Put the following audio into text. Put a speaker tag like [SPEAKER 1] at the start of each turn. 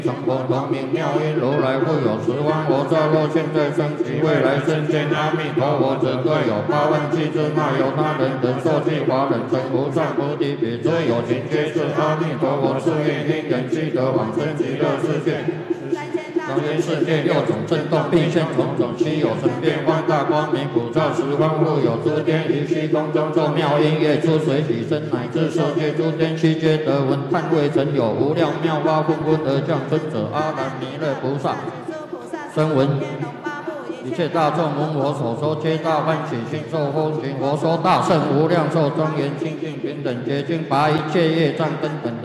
[SPEAKER 1] 成佛同名妙音，如来复有十方佛刹，若现在生及未来生见阿弥陀佛者，各有8万7千那由他人等受记华人成无上菩提比，所有情皆是阿弥陀佛誓愿因缘积得往生极乐世界。当今世界6种震动，并现种种稀有神变放大光明，普照十方复有诸天于虚空中奏妙音乐，出水起身，乃至受戒诸天悉皆得闻，叹未曾有无量妙法纷纷而降生者，阿难弥勒菩萨声闻一切大众闻我所说，皆大欢喜心，受风行我说大圣无量寿庄严清净平等洁净，拔一切业障根本。